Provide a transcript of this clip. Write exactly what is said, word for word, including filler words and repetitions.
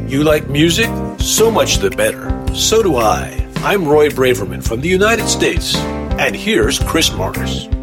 You like music? So much the better. So do I. I'm Roy Braverman from the United States. And here's Chris Morris.